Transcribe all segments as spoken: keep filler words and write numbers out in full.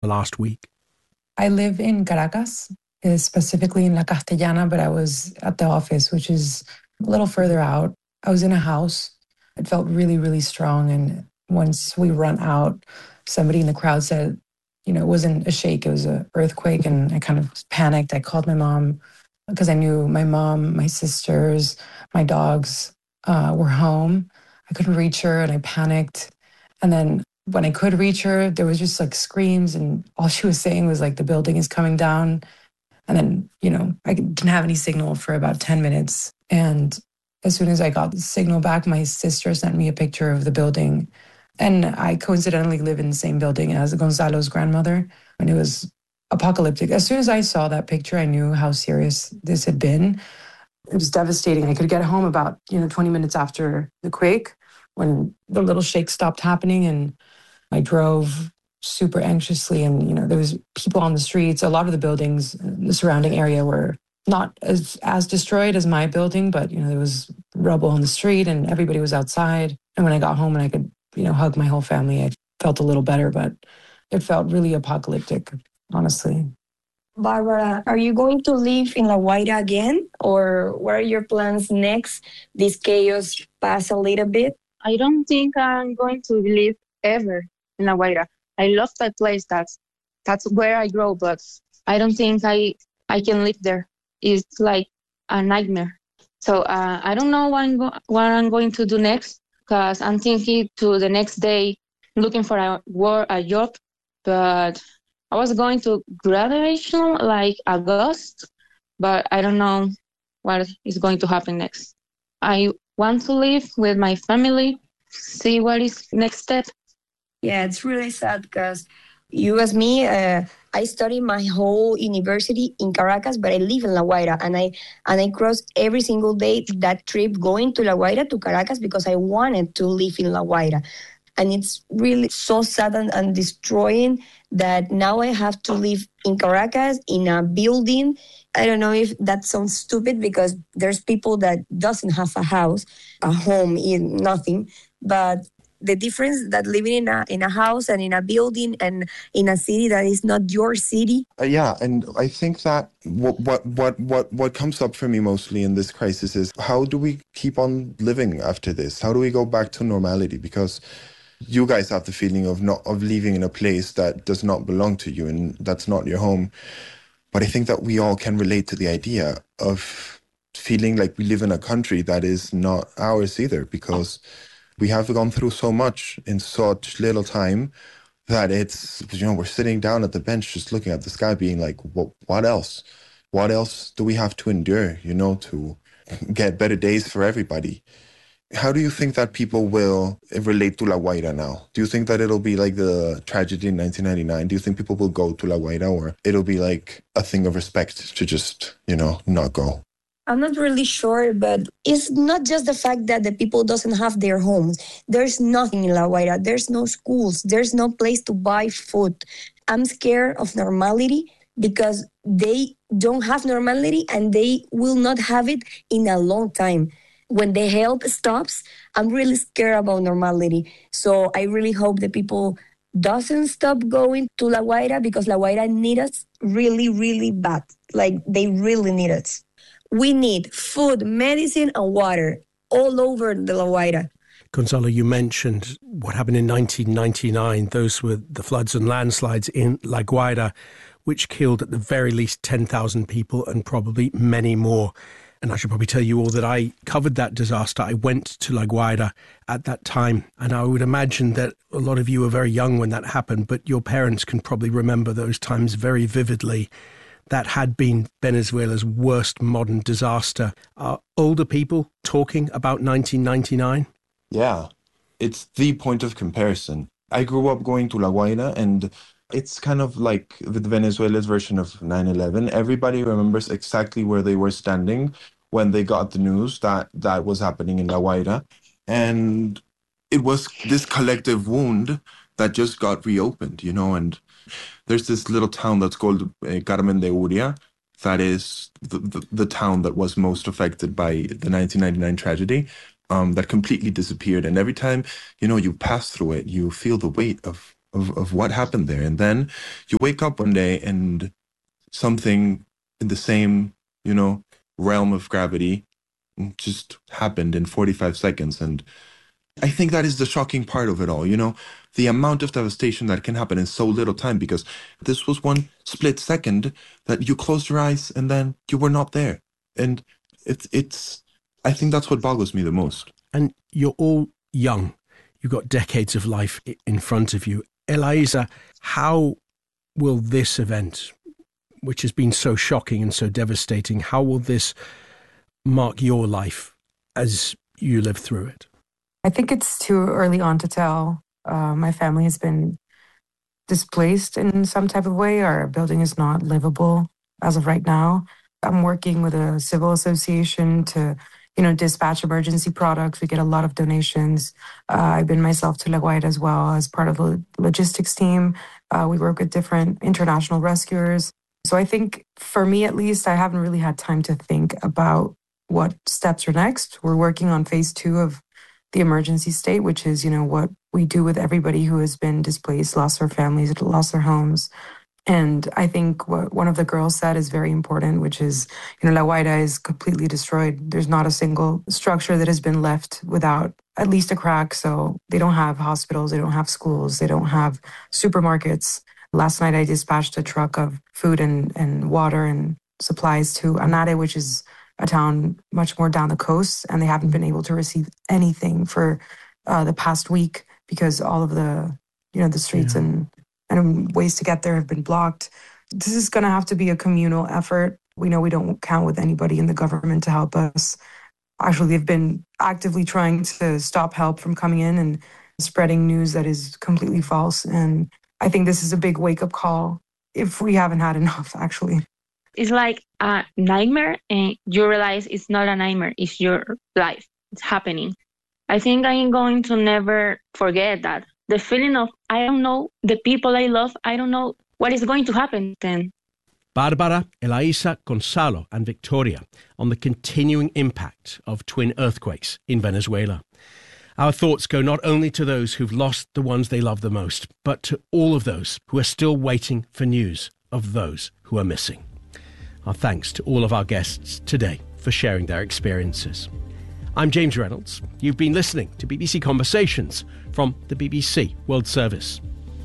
last week? I live in Caracas, uh, specifically in La Castellana, but I was at the office, which is a little further out. I was in a house. It felt really, really strong. And once we run out, somebody in the crowd said, you know, it wasn't a shake, it was an earthquake. And I kind of panicked. I called my mom because I knew my mom, my sisters, my dogs uh, were home. I couldn't reach her and I panicked. And then when I could reach her, there was just like screams, and all she was saying was like, the building is coming down. And then, you know, I didn't have any signal for about ten minutes. And as soon as I got the signal back, my sister sent me a picture of the building. And I coincidentally live in the same building as Gonzalo's grandmother. And it was apocalyptic. As soon as I saw that picture, I knew how serious this had been. It was devastating. I could get home about, you know, twenty minutes after the quake when the little shake stopped happening. And I drove super anxiously, and, you know, there was people on the streets. A lot of the buildings in the surrounding area were not as, as destroyed as my building, but, you know, there was rubble on the street and everybody was outside. And when I got home and I could, you know, hug my whole family, I felt a little better, but it felt really apocalyptic, honestly. Barbara, are you going to live in La Guaira again? Or what are your plans next? This chaos pass a little bit? I don't think I'm going to live ever in La Guaira. I love that place. That's that's where I grew, but I don't think I I can live there. It's like a nightmare. So uh, I don't know what I'm, go- what I'm going to do next, because I'm thinking to the next day looking for a work a job, but I was going to graduation like August, but I don't know what is going to happen next. I want to live with my family, see what is next step. Yeah, it's really sad because you as me, uh, I studied my whole university in Caracas, but I live in La Guaira, and I and I cross every single day that trip going to La Guaira to Caracas because I wanted to live in La Guaira. And it's really so sad and, and destroying that now I have to live in Caracas in a building. I don't know if that sounds stupid because there's people that doesn't have a house, a home, in nothing, but the difference that living in a in a house and in a building and in a city that is not your city. Uh, yeah, and I think that what, what what what what comes up for me mostly in this crisis is, how do we keep on living after this? How do we go back to normality? Because you guys have the feeling of not of living in a place that does not belong to you and that's not your home. But I think that we all can relate to the idea of feeling like we live in a country that is not ours either, because we have gone through so much in such little time that it's, you know, we're sitting down at the bench just looking at the sky being like, what, what else? What else do we have to endure, you know, to get better days for everybody? How do you think that people will relate to La Guaira now? Do you think that it'll be like the tragedy in nineteen ninety-nine? Do you think people will go to La Guaira, or it'll be like a thing of respect to just, you know, not go? I'm not really sure, but it's not just the fact that the people doesn't have their homes. There's nothing in La Guaira. There's no schools. There's no place to buy food. I'm scared of normality because they don't have normality and they will not have it in a long time. When the help stops, I'm really scared about normality. So I really hope the people doesn't stop going to La Guaira, because La Guaira need us really, really bad. Like, they really need us. We need food, medicine, and water all over the La Guaira. Gonzalo, you mentioned what happened in nineteen ninety-nine. Those were the floods and landslides in La Guaira, which killed at the very least ten thousand people and probably many more. And I should probably tell you all that I covered that disaster. I went to La Guaira at that time, and I would imagine that a lot of you were very young when that happened, but your parents can probably remember those times very vividly. That had been Venezuela's worst modern disaster. Are older people talking about nineteen ninety-nine? Yeah, it's the point of comparison. I grew up going to La Guaira, and it's kind of like the Venezuela's version of nine eleven. Everybody remembers exactly where they were standing when they got the news that that was happening in La Guaira. And it was this collective wound that just got reopened, you know, and there's this little town that's called uh, Carmen de Uria, that is the, the, the town that was most affected by the nineteen ninety-nine tragedy, um, that completely disappeared. And every time, you know, you pass through it, you feel the weight of of, of what happened there. And then you wake up one day and something in the same, you know, realm of gravity just happened in forty-five seconds. And I think that is the shocking part of it all, you know, the amount of devastation that can happen in so little time, because this was one split second that you closed your eyes and then you were not there. And it's, it's, I think that's what boggles me the most. And you're all young. You've got decades of life in front of you. Elaiza, how will this event, which has been so shocking and so devastating, how will this mark your life as you live through it? I think it's too early on to tell. Uh, my family has been displaced in some type of way. Our building is not livable as of right now. I'm working with a civil association to, you know, dispatch emergency products. We get a lot of donations. Uh, I've been myself to La Guaira as well as part of the logistics team. Uh, we work with different international rescuers. So I think for me, at least, I haven't really had time to think about what steps are next. We're working on phase two of the emergency state, which is, you know, what we do with everybody who has been displaced, lost their families, lost their homes. And I think what one of the girls said is very important, which is, you know, La Guaira is completely destroyed. There's not a single structure that has been left without at least a crack. So they don't have hospitals, they don't have schools, they don't have supermarkets. Last night I dispatched a truck of food and, and water and supplies to Anare, which is a town much more down the coast, and they haven't been able to receive anything for uh, the past week because all of the, you know, the streets yeah. and, and ways to get there have been blocked. This is going to have to be a communal effort. We know we don't count with anybody in the government to help us. Actually, they've been actively trying to stop help from coming in and spreading news that is completely false. And I think this is a big wake-up call if we haven't had enough, actually. It's like a nightmare, and you realize it's not a nightmare, it's your life. It's happening. I think I'm going to never forget that. The feeling of, I don't know the people I love, I don't know what is going to happen then. Barbara, Elaiza, Gonzalo and Victoria on the continuing impact of twin earthquakes in Venezuela. Our thoughts go not only to those who've lost the ones they love the most, but to all of those who are still waiting for news of those who are missing. Our thanks to all of our guests today for sharing their experiences. I'm James Reynolds. You've been listening to B B C Conversations from the B B C World Service.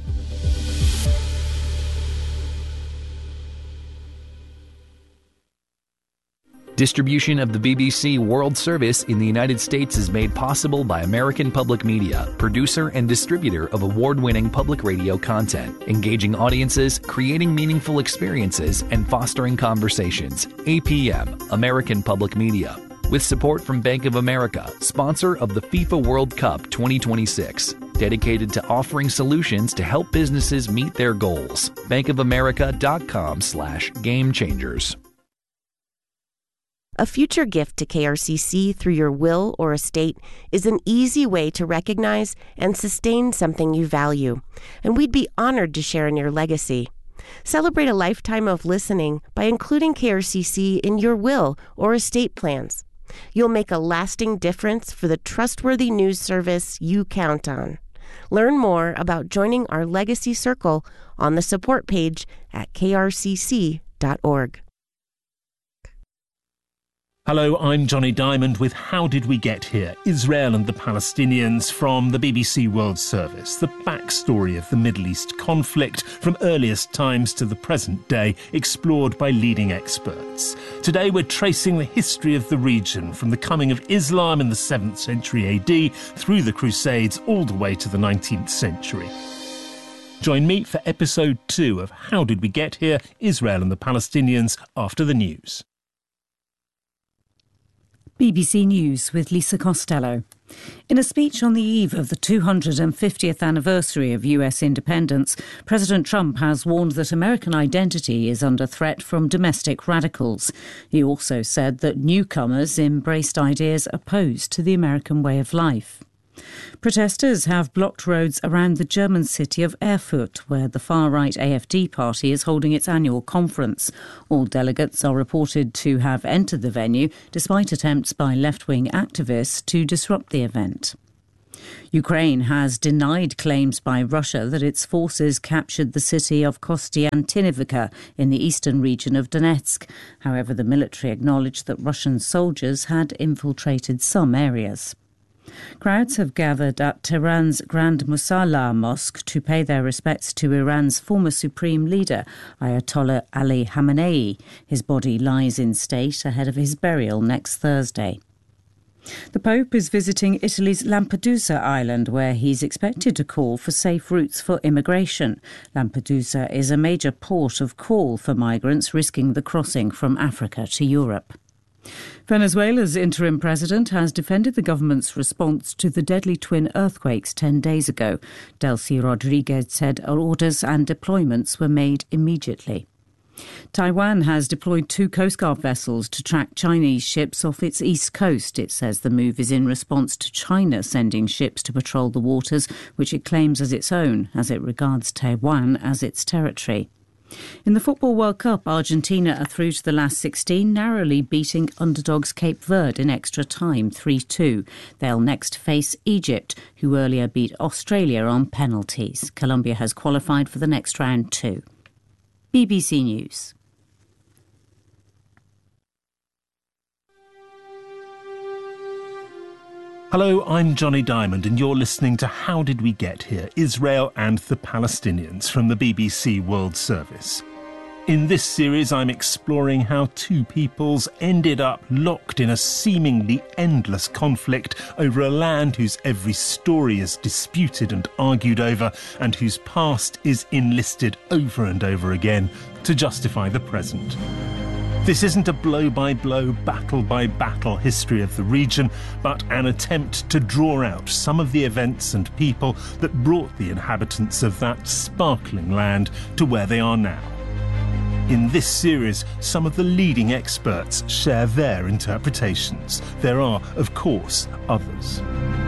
Distribution of the B B C World Service in the United States is made possible by American Public Media, producer and distributor of award-winning public radio content, engaging audiences, creating meaningful experiences, and fostering conversations. A P M, American Public Media. With support from Bank of America, sponsor of the FIFA World Cup twenty twenty-six. Dedicated to offering solutions to help businesses meet their goals. bankofamerica.com slash game changers. A future gift to K R C C through your will or estate is an easy way to recognize and sustain something you value, and we'd be honored to share in your legacy. Celebrate a lifetime of listening by including K R C C in your will or estate plans. You'll make a lasting difference for the trustworthy news service you count on. Learn more about joining our Legacy Circle on the support page at k r c c dot org. Hello, I'm Johnny Diamond with How Did We Get Here? Israel and the Palestinians from the B B C World Service. The backstory of the Middle East conflict from earliest times to the present day, explored by leading experts. Today we're tracing the history of the region from the coming of Islam in the seventh century A D through the Crusades all the way to the nineteenth century. Join me for episode two of How Did We Get Here? Israel and the Palestinians after the news. B B C News with Lisa Costello. In a speech on the eve of the two hundred fiftieth anniversary of U S independence, President Trump has warned that American identity is under threat from domestic radicals. He also said that newcomers embraced ideas opposed to the American way of life. Protesters have blocked roads around the German city of Erfurt, where the far-right A F D party is holding its annual conference. All delegates are reported to have entered the venue, despite attempts by left-wing activists to disrupt the event. Ukraine has denied claims by Russia that its forces captured the city of Kostiantynivka in the eastern region of Donetsk. However, the military acknowledged that Russian soldiers had infiltrated some areas. Crowds have gathered at Tehran's Grand Musalla Mosque to pay their respects to Iran's former supreme leader, Ayatollah Ali Khamenei. His body lies in state ahead of his burial next Thursday. The Pope is visiting Italy's Lampedusa island, where he's expected to call for safe routes for immigration. Lampedusa is a major port of call for migrants risking the crossing from Africa to Europe. Venezuela's interim president has defended the government's response to the deadly twin earthquakes ten days ago. Delcy Rodriguez said orders and deployments were made immediately. Taiwan has deployed two Coast Guard vessels to track Chinese ships off its east coast. It says the move is in response to China sending ships to patrol the waters, which it claims as its own, as it regards Taiwan as its territory. In the Football World Cup, Argentina are through to the last sixteen, narrowly beating underdogs Cape Verde in extra time three two. They'll next face Egypt, who earlier beat Australia on penalties. Colombia has qualified for the next round too. B B C News. Hello, I'm Johnny Diamond and you're listening to How Did We Get Here? Israel and the Palestinians from the B B C World Service. In this series, I'm exploring how two peoples ended up locked in a seemingly endless conflict over a land whose every story is disputed and argued over, and whose past is enlisted over and over again to justify the present. This isn't a blow-by-blow, battle-by-battle history of the region, but an attempt to draw out some of the events and people that brought the inhabitants of that sparkling land to where they are now. In this series, some of the leading experts share their interpretations. There are, of course, others.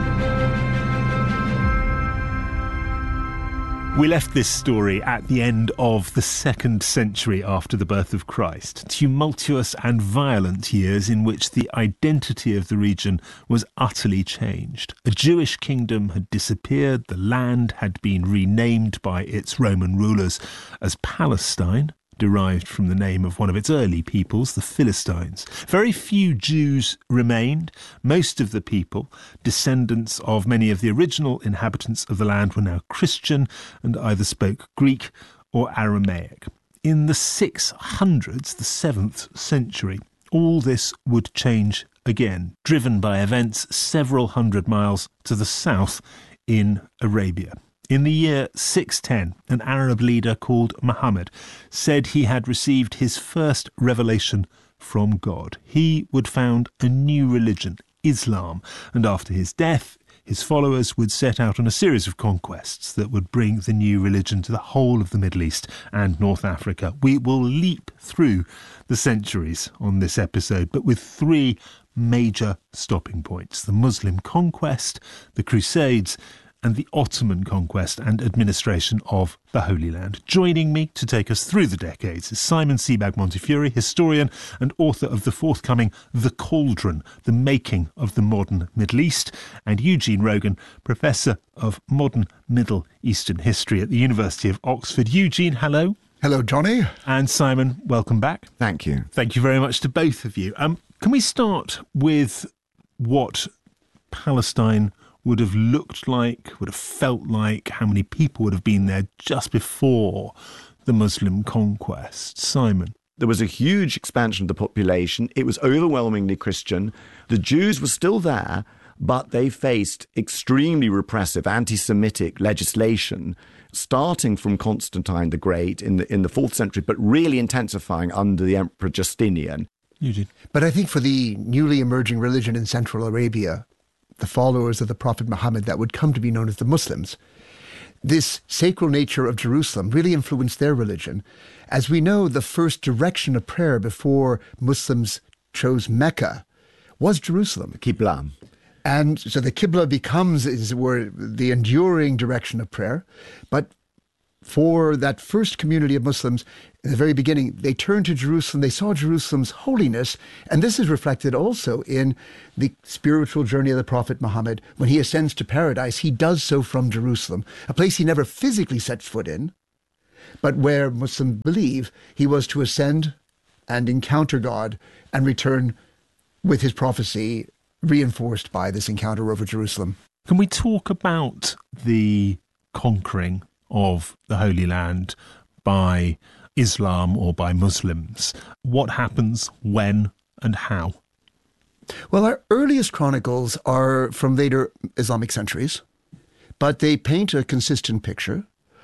We left this story at the end of the second century after the birth of Christ. Tumultuous and violent years in which the identity of the region was utterly changed. A Jewish kingdom had disappeared, the land had been renamed by its Roman rulers as Palestine, derived from the name of one of its early peoples, the Philistines. Very few Jews remained. Most of the people, descendants of many of the original inhabitants of the land, were now Christian and either spoke Greek or Aramaic. In the six hundreds, the seventh century, all this would change again, driven by events several hundred miles to the south in Arabia. In the year six ten, an Arab leader called Muhammad said he had received his first revelation from God. He would found a new religion, Islam, and after his death, his followers would set out on a series of conquests that would bring the new religion to the whole of the Middle East and North Africa. We will leap through the centuries on this episode, but with three major stopping points: the Muslim conquest, the Crusades, and the Ottoman conquest and administration of the Holy Land. Joining me to take us through the decades is Simon Sebag Montefiore, historian and author of the forthcoming The Cauldron, The Making of the Modern Middle East, and Eugene Rogan, Professor of Modern Middle Eastern History at the University of Oxford. Eugene, hello. Hello, Johnny. And Simon, welcome back. Thank you. Thank you very much to both of you. Um, can we start with what Palestine would have looked like, would have felt like, how many people would have been there just before the Muslim conquest? Simon? There was a huge expansion of the population. It was overwhelmingly Christian. The Jews were still there, but they faced extremely repressive anti-Semitic legislation, starting from Constantine the Great in the in the fourth century, but really intensifying under the Emperor Justinian. Eugene? But I think for the newly emerging religion in Central Arabia, the followers of the Prophet Muhammad that would come to be known as the Muslims, this sacral nature of Jerusalem really influenced their religion. As we know, the first direction of prayer before Muslims chose Mecca was Jerusalem. Qibla. And so the Qibla becomes, as it were, the enduring direction of prayer. But for that first community of Muslims, in the very beginning, they turned to Jerusalem. They saw Jerusalem's holiness. And this is reflected also in the spiritual journey of the Prophet Muhammad. When he ascends to paradise, he does so from Jerusalem, a place he never physically sets foot in, but where Muslims believe he was to ascend and encounter God and return with his prophecy reinforced by this encounter over Jerusalem. Can we talk about the conquering of the Holy Land by Islam or by Muslims? What happens, when, and how? Well, our earliest chronicles are from later Islamic centuries, but they paint a consistent picture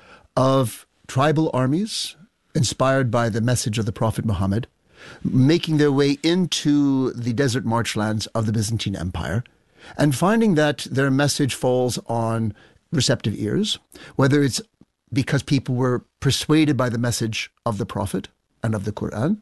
of tribal armies inspired by the message of the Prophet Muhammad, making their way into the desert marchlands of the Byzantine Empire and finding that their message falls on receptive ears, whether it's because people were persuaded by the message of the Prophet and of the Quran,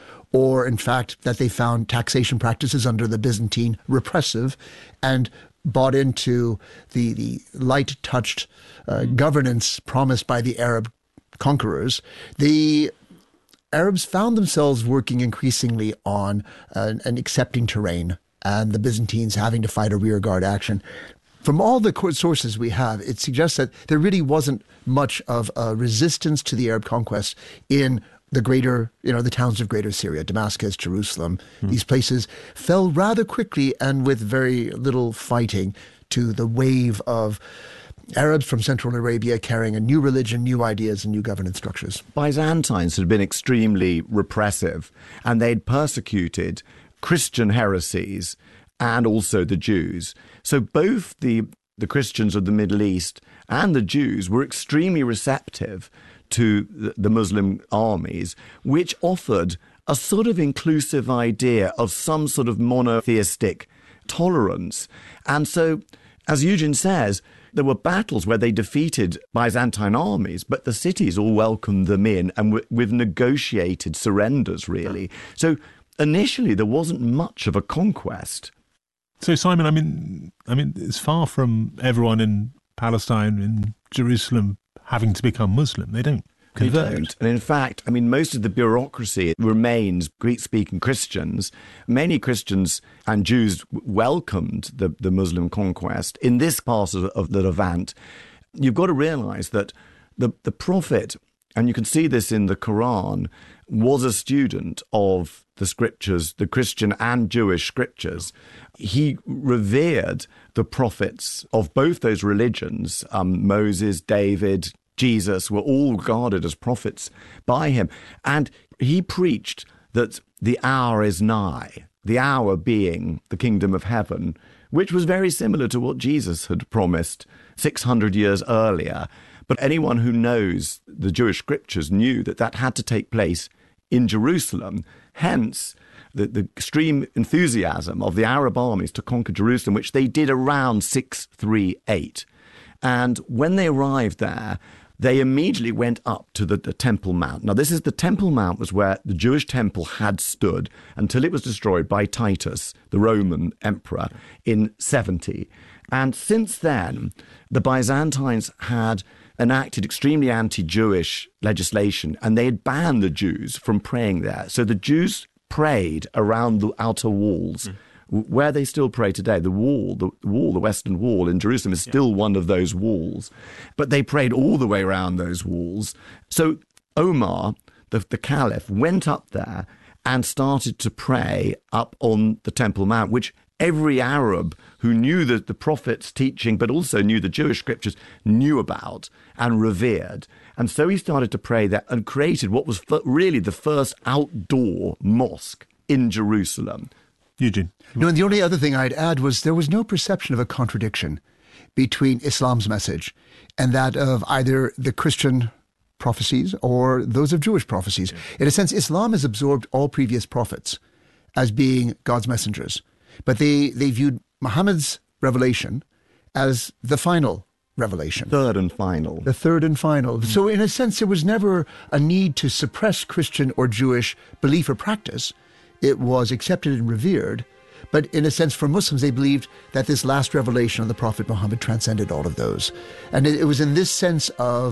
or in fact that they found taxation practices under the Byzantine repressive and bought into the, the light-touched uh, governance promised by the Arab conquerors. The Arabs found themselves working increasingly on uh, an accepting terrain, and the Byzantines having to fight a rearguard action. From all the sources we have, it suggests that there really wasn't much of a resistance to the Arab conquest in the greater, you know, the towns of Greater Syria, Damascus, Jerusalem. Mm. These places fell rather quickly and with very little fighting to the wave of Arabs from Central Arabia carrying a new religion, new ideas, and new governance structures. Byzantines had been extremely repressive, and they'd persecuted Christian heresies and also the Jews. So both the, the Christians of the Middle East and the Jews were extremely receptive to the, the Muslim armies, which offered a sort of inclusive idea of some sort of monotheistic tolerance. And so, as Eugene says, there were battles where they defeated Byzantine armies, but the cities all welcomed them in and w- with negotiated surrenders, really. So initially, there wasn't much of a conquest. So, Simon, I mean, I mean, it's far from everyone in Palestine, in Jerusalem, having to become Muslim. They don't convert. They don't. And in fact, I mean, most of the bureaucracy remains Greek-speaking Christians. Many Christians and Jews welcomed the, the Muslim conquest. In this part of, of the Levant, you've got to realize that the, the Prophet, and you can see this in the Quran, was a student of the scriptures, the Christian and Jewish scriptures. He revered the prophets of both those religions. Um, Moses, David, Jesus were all regarded as prophets by him. And he preached that the hour is nigh, the hour being the kingdom of heaven, which was very similar to what Jesus had promised six hundred years earlier. But anyone who knows the Jewish scriptures knew that that had to take place in Jerusalem. Hence, the, the extreme enthusiasm of the Arab armies to conquer Jerusalem, which they did around six thirty-eight. And when they arrived there, they immediately went up to the, the Temple Mount. Now, this is the Temple Mount was where the Jewish temple had stood until it was destroyed by Titus, the Roman emperor, in seventy. And since then, the Byzantines had enacted extremely anti-Jewish legislation, and they had banned the Jews from praying there. So the Jews prayed around the outer walls, mm. where they still pray today. The wall, the wall, the Western Wall in Jerusalem is still yeah. one of those walls. But they prayed all the way around those walls. So Omar, the, the Caliph, went up there and started to pray up on the Temple Mount, which every Arab who knew the, the Prophet's teaching, but also knew the Jewish scriptures, knew about and revered. And so he started to pray there and created what was really the first outdoor mosque in Jerusalem. Eugene. No, and the only other thing I'd add was there was no perception of a contradiction between Islam's message and that of either the Christian prophecies or those of Jewish prophecies. Yeah. In a sense, Islam has absorbed all previous prophets as being God's messengers. But they, they viewed Muhammad's revelation as the final revelation. Third and final. The third and final. Mm. So in a sense, there was never a need to suppress Christian or Jewish belief or practice. It was accepted and revered. But in a sense, for Muslims, they believed that this last revelation of the Prophet Muhammad transcended all of those. And it, it was in this sense of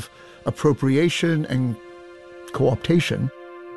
appropriation and co-optation.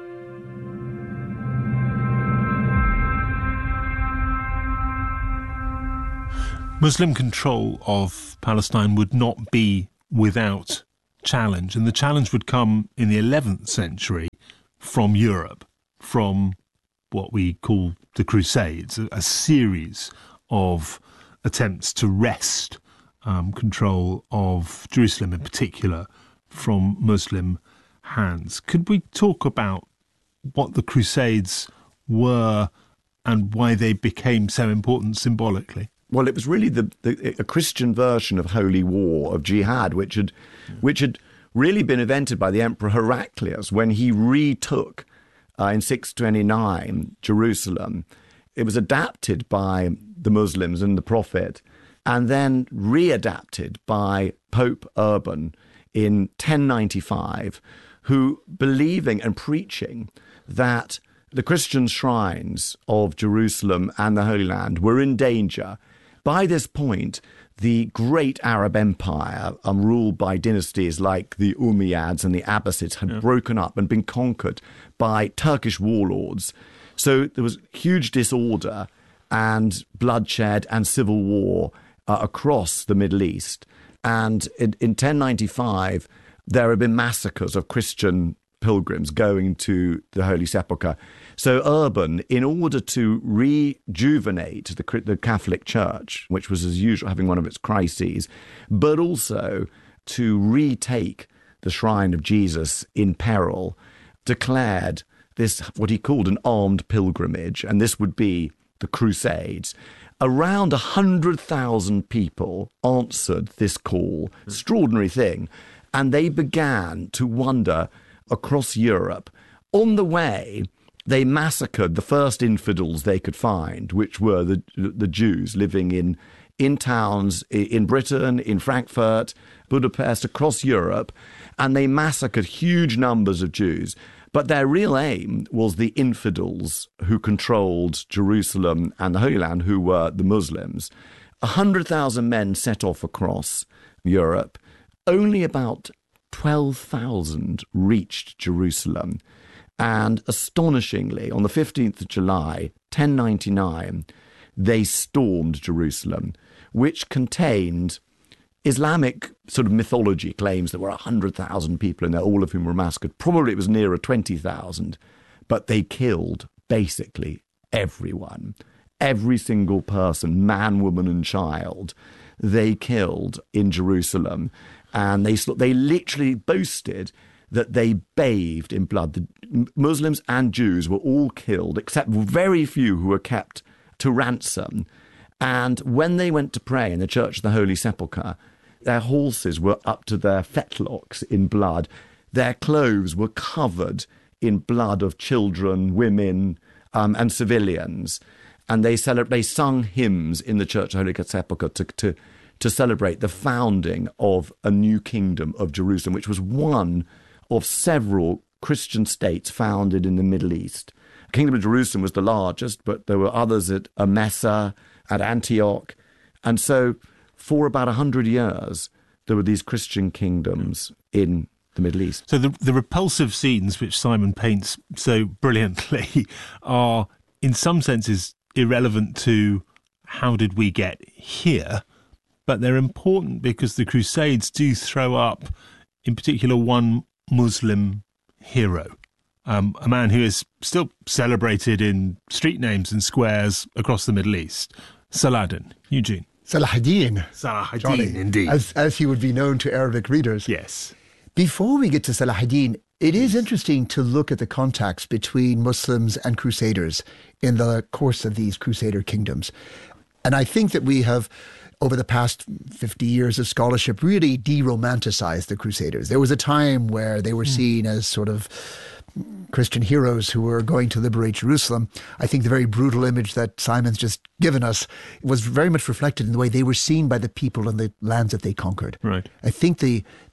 Muslim control of Palestine would not be without challenge, and the challenge would come in the eleventh century from Europe, from what we call the Crusades, a, a series of attempts to wrest um, control of Jerusalem in particular from Muslim hands. Could we talk about what the Crusades were and why they became so important symbolically? Well, it was really the, the a Christian version of holy war, of jihad, which had, which had really been invented by the Emperor Heraclius when he retook uh, in six twenty-nine Jerusalem. It was adapted by the Muslims and the Prophet, and then readapted by Pope Urban in ten ninety-five, who, believing and preaching that the Christian shrines of Jerusalem and the Holy Land were in danger. By this point, the great Arab Empire, um, ruled by dynasties like the Umayyads and the Abbasids, had yeah. broken up and been conquered by Turkish warlords. So there was huge disorder and bloodshed and civil war uh, across the Middle East. And in, in ten ninety-five, there had been massacres of Christian pilgrims going to the Holy Sepulchre. So Urban, in order to rejuvenate the, the Catholic Church, which was as usual having one of its crises, but also to retake the shrine of Jesus in peril, declared this, what he called an armed pilgrimage, and this would be the Crusades. Around one hundred thousand people answered this call, extraordinary thing, and they began to wander across Europe. On the way, they massacred the first infidels they could find, which were the the Jews living in in towns in Britain, in Frankfurt, Budapest, across Europe, and they massacred huge numbers of Jews. But their real aim was the infidels who controlled Jerusalem and the Holy Land, who were the Muslims. one hundred thousand men set off across Europe. Only about twelve thousand reached Jerusalem. And astonishingly, on the fifteenth of July, ten ninety-nine, they stormed Jerusalem, which contained Islamic sort of mythology claims there were one hundred thousand people in there, all of whom were massacred. Probably it was nearer twenty thousand, but they killed basically everyone. Every single person, man, woman and child, they killed in Jerusalem. And they they literally boasted that they bathed in blood. The Muslims and Jews were all killed, except very few who were kept to ransom. And when they went to pray in the Church of the Holy Sepulchre, their horses were up to their fetlocks in blood. Their clothes were covered in blood of children, women, um, and civilians. And they cele- they sung hymns in the Church of the Holy Sepulchre to, to, to celebrate the founding of a new kingdom of Jerusalem, which was one of several Christian states founded in the Middle East. The Kingdom of Jerusalem was the largest, but there were others at Emesa, at Antioch. And so for about one hundred years, there were these Christian kingdoms in the Middle East. So the, the repulsive scenes which Simon paints so brilliantly are, in some senses, irrelevant to how did we get here, but they're important because the Crusades do throw up, in particular, one Muslim hero, um, a man who is still celebrated in street names and squares across the Middle East, Saladin. Eugene. Salahuddin. Salahuddin, Johnny, indeed. As, as he would be known to Arabic readers. Yes. Before we get to Salahuddin, it is interesting to look at the contacts between Muslims and Crusaders in the course of these Crusader kingdoms. And I think that we have, over the past fifty years of scholarship, really de-romanticized the Crusaders. There was a time where they were seen as sort of Christian heroes who were going to liberate Jerusalem. I think the very brutal image that Simon's just given us was very much reflected in the way they were seen by the people in the lands that they conquered. Right. I think the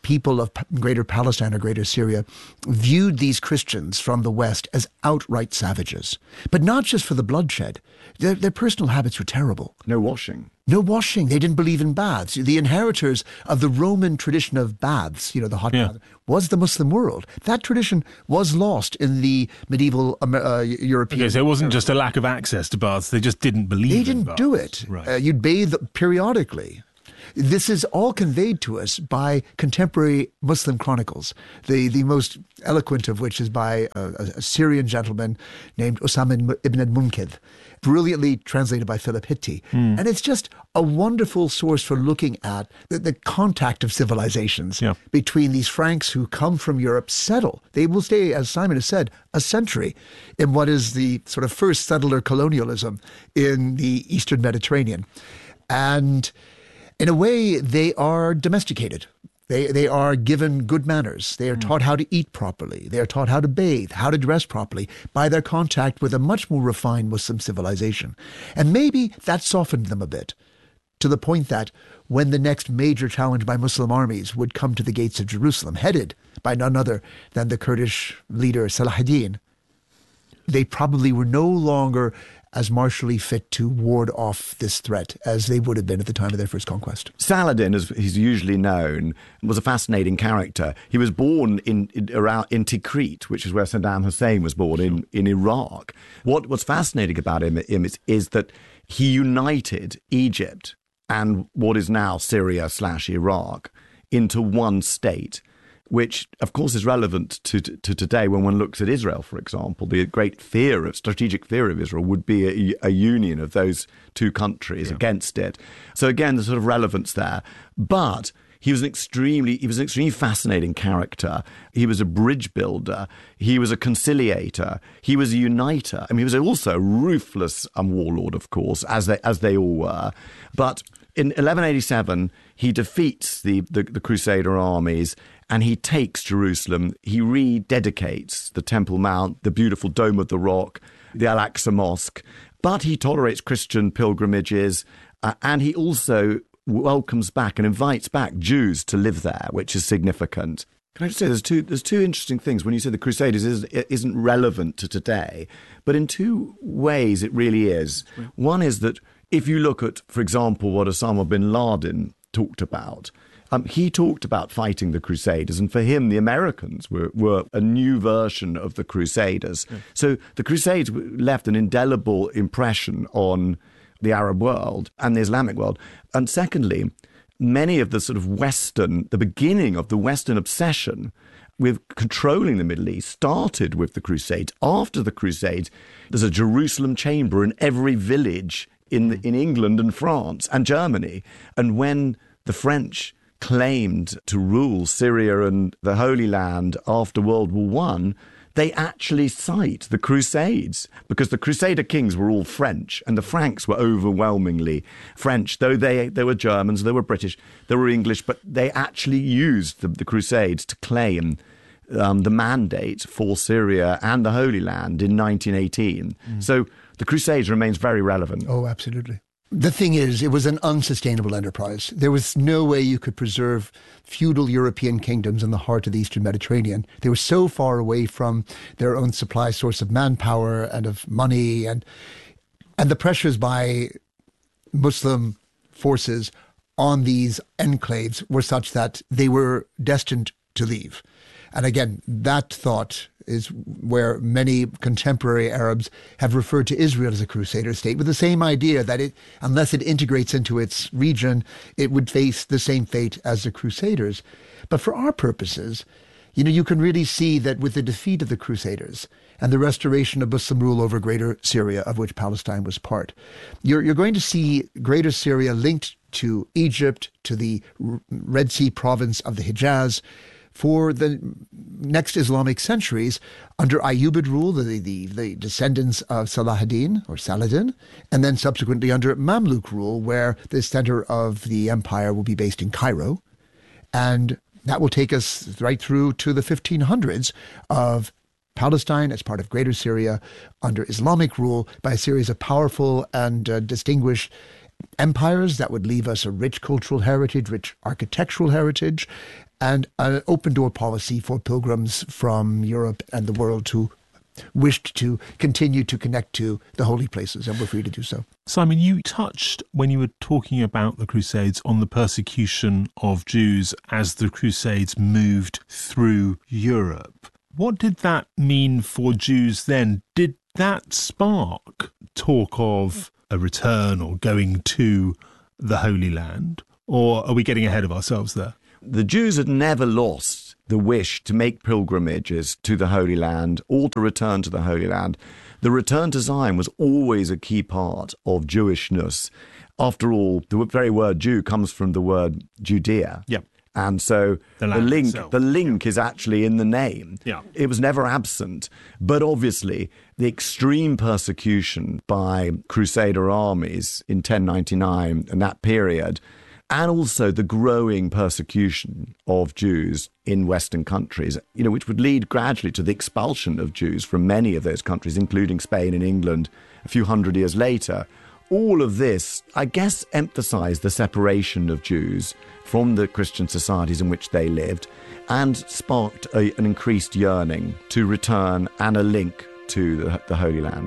people of Greater Palestine or Greater Syria viewed these Christians from the West as outright savages. But not just for the bloodshed. Their, their personal habits were terrible. No washing. No washing. They didn't believe in baths. The inheritors of the Roman tradition of baths, you know, the hot yeah. bath, was the Muslim world. That tradition was lost in the medieval uh, European... Okay, so it wasn't just a lack of access to baths. They just didn't believe They in didn't baths. do it. Right. Uh, you'd bathe periodically. This is all conveyed to us by contemporary Muslim chronicles, the, the most eloquent of which is by a, a Syrian gentleman named Osama ibn al-Munkidh, brilliantly translated by Philip Hitti. Mm. And it's just a wonderful source for looking at the, the contact of civilizations yeah. between these Franks who come from Europe, settle. They will stay, as Simon has said, a century in what is the sort of first settler colonialism in the Eastern Mediterranean. And in a way, they are domesticated. They they are given good manners. They are taught how to eat properly. They are taught how to bathe, how to dress properly by their contact with a much more refined Muslim civilization. And maybe that softened them a bit, to the point that when the next major challenge by Muslim armies would come to the gates of Jerusalem, headed by none other than the Kurdish leader Salah ad-Din, they probably were no longer as martially fit to ward off this threat as they would have been at the time of their first conquest. Saladin, as he's usually known, was a fascinating character. He was born in, in around in Tikrit, which is where Saddam Hussein was born, in, in Iraq. What was fascinating about him, him is, is that he united Egypt and what is now Syria slash Iraq into one state, which, of course, is relevant to, to, to today when one looks at Israel, for example. The great fear of, strategic fear of Israel would be a, a union of those two countries yeah. against it. So, again, the sort of relevance there. But he was an extremely, he was an extremely fascinating character. He was a bridge builder. He was a conciliator. He was a uniter. I mean, he was also a ruthless um, warlord, of course, as they, as they all were. But in eleven eighty-seven, he defeats the, the, the Crusader armies and he takes Jerusalem. He rededicates the Temple Mount, the beautiful Dome of the Rock, the Al-Aqsa Mosque. But he tolerates Christian pilgrimages uh, and he also welcomes back and invites back Jews to live there, which is significant. Can I just say there's two there's two interesting things when you say the Crusaders isn't, isn't relevant to today, but in two ways it really is. One is that if you look at, for example, what Osama bin Laden talked about, um, he talked about fighting the Crusaders, and for him, the Americans were, were a new version of the Crusaders. Yeah. So the Crusades left an indelible impression on the Arab world and the Islamic world. And secondly, many of the sort of Western, the beginning of the Western obsession with controlling the Middle East started with the Crusades. After the Crusades, there's a Jerusalem chamber in every village in the, in England and France and Germany. And when the French claimed to rule Syria and the Holy Land after World War One, they actually cite the Crusades because the Crusader kings were all French and the Franks were overwhelmingly French, though they, they were Germans, they were British, they were English, but they actually used the, the Crusades to claim um, the mandate for Syria and the Holy Land in nineteen eighteen. Mm. So the Crusades remains very relevant. Oh, absolutely. The thing is, it was an unsustainable enterprise. There was no way you could preserve feudal European kingdoms in the heart of the Eastern Mediterranean. They were so far away from their own supply source of manpower and of money, and and the pressures by Muslim forces on these enclaves were such that they were destined to leave. And again, that thought is where many contemporary Arabs have referred to Israel as a crusader state, with the same idea that it, unless it integrates into its region, it would face the same fate as the Crusaders. But for our purposes, you know, you can really see that with the defeat of the Crusaders and the restoration of Muslim rule over Greater Syria, of which Palestine was part, you're, you're going to see Greater Syria linked to Egypt, to the Red Sea province of the Hijaz, for the next Islamic centuries under Ayyubid rule, the, the, the descendants of Salah ad-Din or Saladin, and then subsequently under Mamluk rule, where the center of the empire will be based in Cairo. And that will take us right through to the fifteen hundreds of Palestine as part of Greater Syria under Islamic rule by a series of powerful and uh, distinguished empires that would leave us a rich cultural heritage, rich architectural heritage, and an open-door policy for pilgrims from Europe and the world who wished to continue to connect to the holy places, and were free to do so. Simon, you touched, when you were talking about the Crusades, on the persecution of Jews as the Crusades moved through Europe. What did that mean for Jews then? Did that spark talk of a return or going to the Holy Land? Or are we getting ahead of ourselves there? The Jews had never lost the wish to make pilgrimages to the Holy Land or to return to the Holy Land. The return to Zion was always a key part of Jewishness. After all, the very word Jew comes from the word Judea. Yeah. And so the, the link itself. the link is actually in the name. Yeah. It was never absent. But obviously, the extreme persecution by Crusader armies in ten ninety-nine and that period, and also the growing persecution of Jews in Western countries, you know, which would lead gradually to the expulsion of Jews from many of those countries, including Spain and England a few hundred years later. All of this, I guess, emphasized the separation of Jews from the Christian societies in which they lived and sparked a, an increased yearning to return and a link to the, the Holy Land.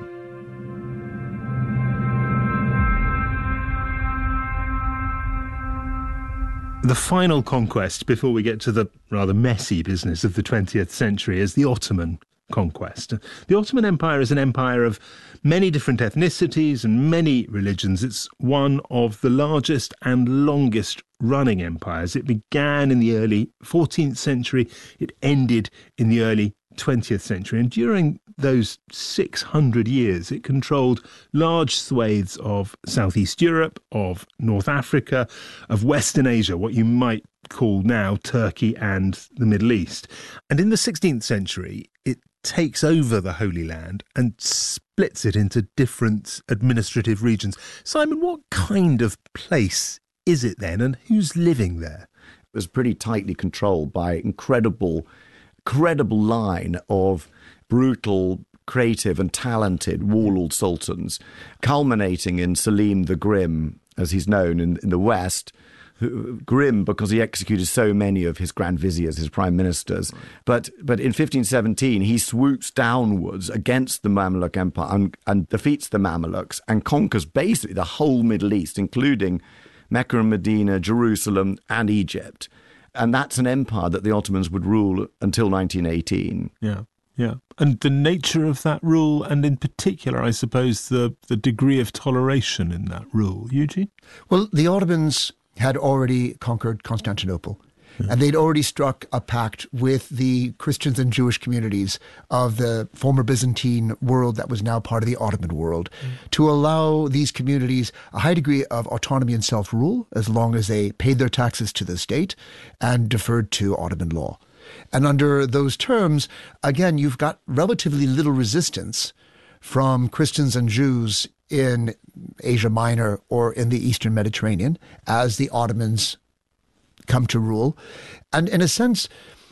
The final conquest, before we get to the rather messy business of the twentieth century, is the Ottoman conquest. The Ottoman Empire is an empire of many different ethnicities and many religions. It's one of the largest and longest running empires. It began in the early fourteenth century. It ended in the early twentieth century. And during those six hundred years, it controlled large swathes of Southeast Europe, of North Africa, of Western Asia, what you might call now Turkey and the Middle East. And in the sixteenth century, it takes over the Holy Land and splits it into different administrative regions. Simon, what kind of place is it then, and who's living there? It was pretty tightly controlled by incredible, credible line of brutal, creative and talented warlord sultans, culminating in Selim the Grim, as he's known in, in the West, who, grim because he executed so many of his grand viziers, his prime ministers. Right. But but in fifteen seventeen, he swoops downwards against the Mamluk Empire and, and defeats the Mamluks and conquers basically the whole Middle East, including Mecca and Medina, Jerusalem and Egypt. And that's an empire that the Ottomans would rule until nineteen eighteen. Yeah. Yeah. And the nature of that rule, and in particular, I suppose, the, the degree of toleration in that rule. Eugene? Well, the Ottomans had already conquered Constantinople, yeah. and they'd already struck a pact with the Christians and Jewish communities of the former Byzantine world that was now part of the Ottoman world mm. to allow these communities a high degree of autonomy and self-rule as long as they paid their taxes to the state and deferred to Ottoman law. And under those terms, again, you've got relatively little resistance from Christians and Jews in Asia Minor or in the Eastern Mediterranean as the Ottomans come to rule. And in a sense,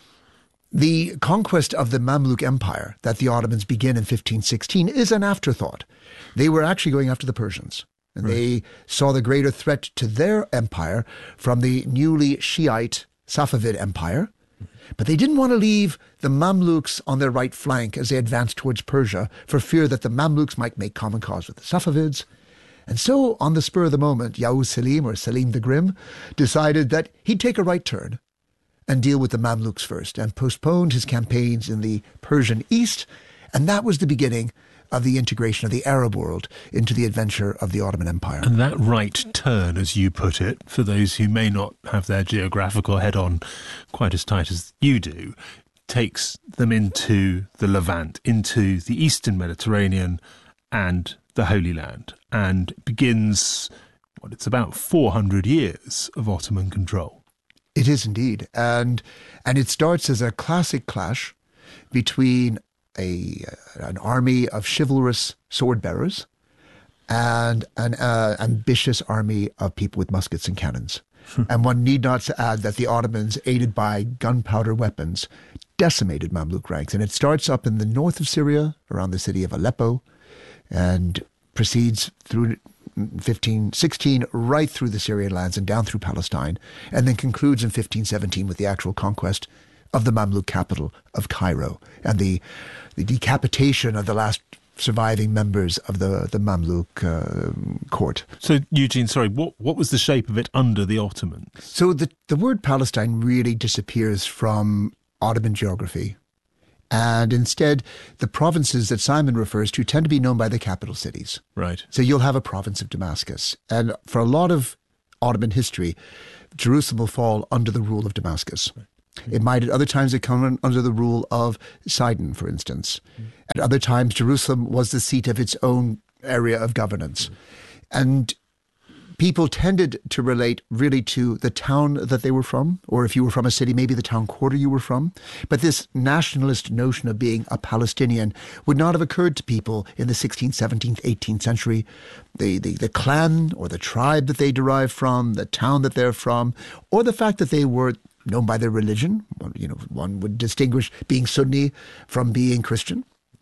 the conquest of the Mamluk Empire that the Ottomans begin in fifteen sixteen is an afterthought. They were actually going after the Persians. And right. they saw the greater threat to their empire from the newly Shiite Safavid Empire. But they didn't want to leave the Mamluks on their right flank as they advanced towards Persia for fear that the Mamluks might make common cause with the Safavids. And so, on the spur of the moment, Yavuz Selim, or Selim the Grim, decided that he'd take a right turn and deal with the Mamluks first, and postponed his campaigns in the Persian East. And that was the beginning of the integration of the Arab world into the adventure of the Ottoman Empire. And that right turn, as you put it, for those who may not have their geographical head on quite as tight as you do, takes them into the Levant, into the Eastern Mediterranean and the Holy Land, and begins, what, it's about four hundred years of Ottoman control. It is indeed. And, and it starts as a classic clash between A, an army of chivalrous sword bearers and an uh, ambitious army of people with muskets and cannons. And one need not add that the Ottomans, aided by gunpowder weapons, decimated Mamluk ranks. And it starts up in the north of Syria, around the city of Aleppo, and proceeds through fifteen sixteen, right through the Syrian lands and down through Palestine, and then concludes in fifteen seventeen with the actual conquest of the Mamluk capital of Cairo and the, the decapitation of the last surviving members of the, the Mamluk uh, court. So, Eugene, sorry, what, what was the shape of it under the Ottomans? So the, the word Palestine really disappears from Ottoman geography. And instead, the provinces that Simon refers to tend to be known by the capital cities. Right. So you'll have a province of Damascus. And for a lot of Ottoman history, Jerusalem will fall under the rule of Damascus. Right. It might at other times have come under the rule of Sidon, for instance. Mm. At other times, Jerusalem was the seat of its own area of governance. Mm. And people tended to relate really to the town that they were from, or if you were from a city, maybe the town quarter you were from. But this nationalist notion of being a Palestinian would not have occurred to people in the sixteenth, seventeenth, eighteenth century. The, the, the clan or the tribe that they derive from, the town that they're from, or the fact that they were known by their religion. You know, one would distinguish being Sunni from being Christian,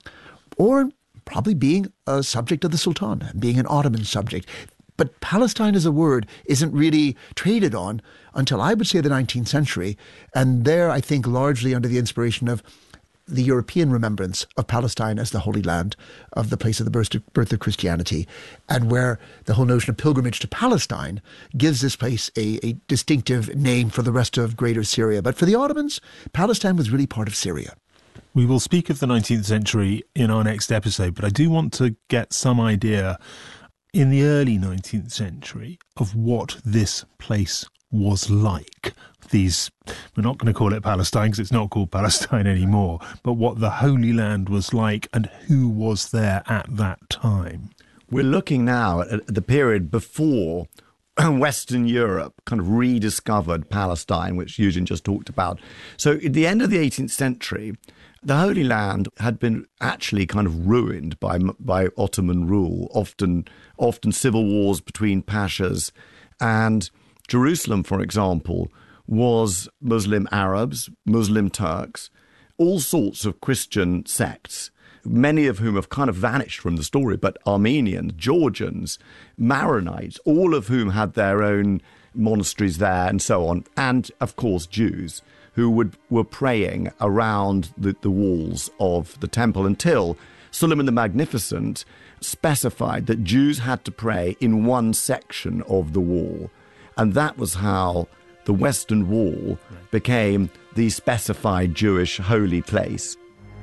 or probably being a subject of the Sultan, being an Ottoman subject. But Palestine as a word isn't really traded on until I would say the nineteenth century. And there, I think, largely under the inspiration of the European remembrance of Palestine as the Holy Land, of the place of the birth of, birth of Christianity, and where the whole notion of pilgrimage to Palestine gives this place a, a distinctive name for the rest of Greater Syria. But for the Ottomans, Palestine was really part of Syria. We will speak of the nineteenth century in our next episode, but I do want to get some idea in the early nineteenth century of what this place was like. These, we're not going to call it Palestine because it's not called Palestine anymore, but what the Holy Land was like and who was there at that time. We're looking now at the period before Western Europe kind of rediscovered Palestine, which Eugene just talked about. So at the end of the eighteenth century, the Holy Land had been actually kind of ruined by by Ottoman rule, often often civil wars between pashas. And Jerusalem, for example, was Muslim Arabs, Muslim Turks, all sorts of Christian sects, many of whom have kind of vanished from the story, but Armenians, Georgians, Maronites, all of whom had their own monasteries there and so on, and, of course, Jews who would were praying around the, the walls of the temple until Suleiman the Magnificent specified that Jews had to pray in one section of the wall. And that was how the Western Wall became the specified Jewish holy place.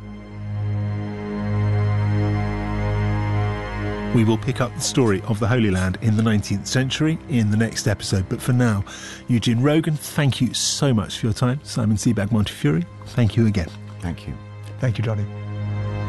We will pick up the story of the Holy Land in the nineteenth century in the next episode. But for now, Eugene Rogan, thank you so much for your time. Simon Sebag Montefiore, thank you again. Thank you. Thank you, Johnny.